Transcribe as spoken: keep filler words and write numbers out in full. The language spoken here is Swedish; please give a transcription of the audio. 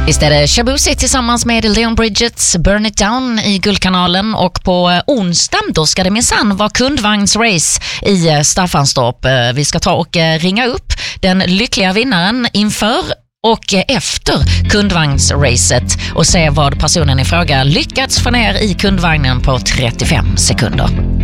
Visst är det Shabuzi tillsammans med Leon Bridges, Burn It Down i Guldkanalen, och på onsdag då ska det minsann vara kundvagnsrace i Staffanstorp. Vi ska ta och ringa upp den lyckliga vinnaren inför och efter kundvagnsracet och se vad personen i fråga lyckats få ner i kundvagnen på trettiofem sekunder.